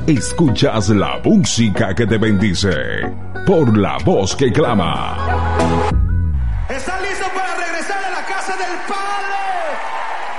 Escuchas la música que te bendice por la voz que clama. ¿Están listos para regresar a la casa del Padre?